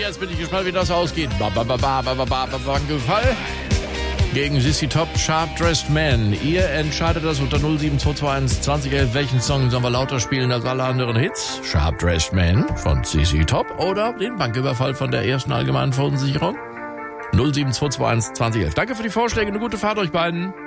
jetzt bin ich gespannt, wie das ausgeht. Banküberfall gegen Sissy Top, Sharp Dressed Man. Ihr entscheidet das unter 07221 2011. Welchen Song sollen wir lauter spielen als alle anderen Hits? Sharp Dressed Man von Sissy Top oder den Banküberfall von der ersten allgemeinen Verunsicherung? 07221 2011. Danke für die Vorschläge, eine gute Fahrt euch beiden.